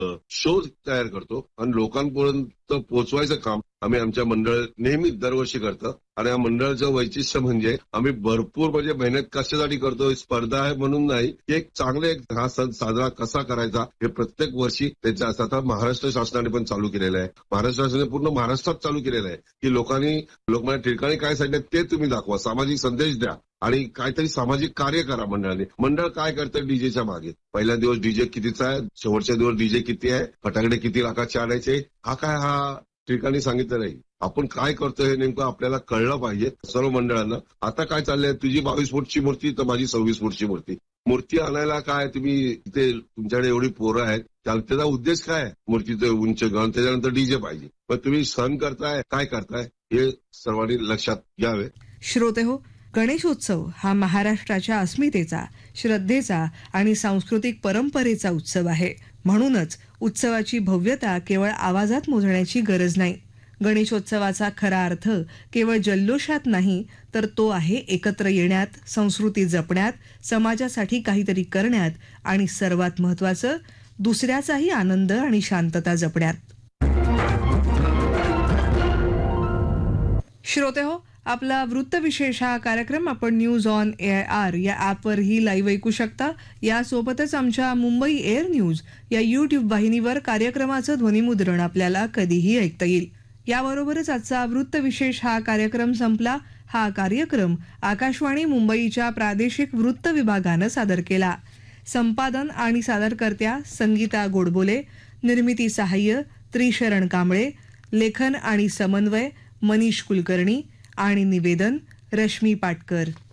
Show तयार करतो आणि लोकांपर्यंत पोहोचवायचं काम आम्ही आमच्या मंडळ नेहमी दरवर्षी करतो. आणि या मंडळाचं वैशिष्ट्य म्हणजे आम्ही भरपूर मेहनत कशासाठी करतो, स्पर्धा आहे म्हणून नाही, की एक चांगले हा सण साजरा कसा करायचा हे प्रत्येक वर्षी त्याच्या असं आता महाराष्ट्र शासनाने पण चालू केलेलं आहे. महाराष्ट्र शासनाने पूर्ण महाराष्ट्रात चालू केलेलं आहे की लोकांनी लोकमान्य टिळकांनी काय सांगितलं ते तुम्ही दाखवा, सामाजिक संदेश द्या आणि काहीतरी सामाजिक कार्य करा. मंडळ काय करतं डीजेच्या मागे. पहिला दिवस डीजे कितीचा आहे, शेवटच्या दिवस डीजे किती आहे, फटाकडे किती लाखाचे आणायचे, हा टिळकांनी सांगितलं नाही. आपण काय करतोय हे नेमकं आपल्याला कळलं पाहिजे सर्व मंडळांना. आता काय चाललंय, तुझी 22 फूटची मूर्ती तर माझी 26 फूटची मूर्ती आणायला काय तुम्ही इथे तुमच्याकडे एवढी पोरं आहेत, त्याचा उद्देश काय आहे, मूर्तीचं उंच गण त्याच्यानंतर डीजे पाहिजे. पण तुम्ही सण करताय काय करताय हे सर्वांनी लक्षात घ्यावे. श्रोते हो, गणेशोत्सव हा महाराष्ट्राच्या अस्मितेचा, श्रद्धेचा आणि सांस्कृतिक परंपरेचा उत्सव आहे. म्हणूनच उत्सवाची भव्यता केवळ आवाजात मोजण्याची गरज नाही. गणेशोत्सवाचा खरा अर्थ केवळ जल्लोषात नाही, तर तो आहे एकत्र येण्यात, संस्कृती जपण्यात, समाजासाठी काहीतरी करण्यात आणि सर्वात महत्त्वाचं दुसऱ्याचाही आनंद आणि शांतता जपण्यात. श्रोते हो, आपला वृत्तविशेष हा कार्यक्रम आपण न्यूज ऑन AIR या ॲपवरही लाईव्ह ऐकू शकता. यासोबतच आमच्या मुंबई एअर न्यूज या YouTube वाहिनीवर कार्यक्रमाचं ध्वनिमुद्रण आपल्याला कधीही ऐकता येईल. याबरोबरच आजचा वृत्तविशेष हा कार्यक्रम संपला. हा कार्यक्रम आकाशवाणी मुंबईच्या प्रादेशिक वृत्त विभागानं सादर केला. संपादन आणि सादरकर्त्या संगीता गोडबोले, निर्मिती सहाय्य त्रिशरण कांबळे, लेखन आणि समन्वय मनीष कुलकर्णी आणि निवेदन रश्मी पाटकर.